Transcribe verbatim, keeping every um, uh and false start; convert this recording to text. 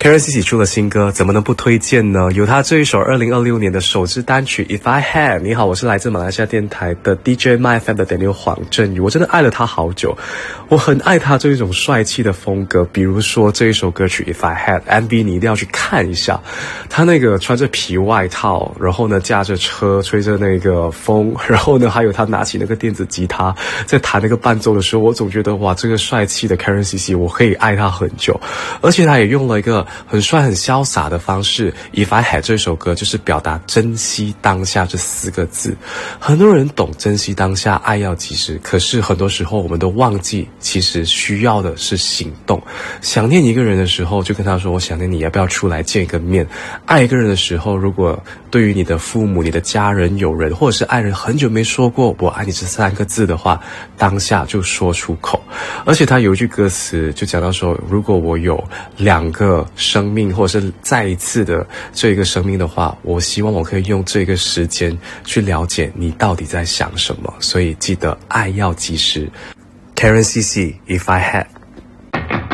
Karen C C 出了新歌，怎么能不推荐呢？有他这一首二零二六年的首支单曲 If I Had。 你好，我是来自马来西亚电台的 D J My F M 的点六黄振宇。我真的爱了他好久，我很爱他这一种帅气的风格。比如说这一首歌曲 If I Had M V， 你一定要去看一下。他那个穿着皮外套，然后呢驾着车，吹着那个风，然后呢还有他拿起那个电子吉他在弹那个伴奏的时候，我总觉得哇，这个帅气的 Karen C C 我可以爱他很久。而且他也用了一个很帅很潇洒的方式 If I Had 这首歌就是表达珍惜当下这四个字。很多人懂珍惜当下，爱要及时，可是很多时候我们都忘记其实需要的是行动。想念一个人的时候就跟他说我想念你，要不要出来见个面。爱一个人的时候，如果对于你的父母、你的家人、友人或者是爱人很久没说过我爱你这三个字的话，当下就说出口。而且他有一句歌词就讲到说，如果我有两个生命或者是再一次的这个生命的话，我希望我可以用这个时间去了解你到底在想什么。所以记得爱要及时。 Karen C C If I Had。